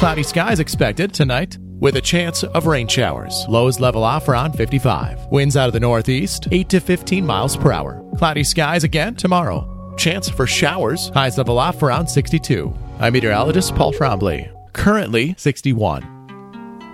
Cloudy skies expected tonight with a chance of rain showers. Lows level off around 55. Winds out of the northeast, 8 to 15 miles per hour. Cloudy skies again tomorrow. Chance for showers. Highs level off around 62. I'm meteorologist Paul Trombley. Currently 61.